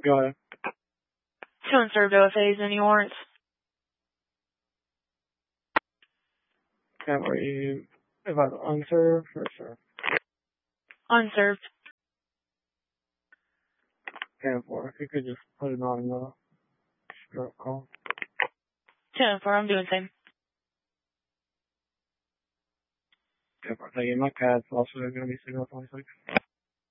Go ahead. Two unserved OFAs, any warrants? Can't wait. If I'm unserved, for sure. Unserved. 10-4. If you could just put it on the stroke call. 10-4, I'm doing the same. 10-4. Thank you. My CAD's also going to be signal 26.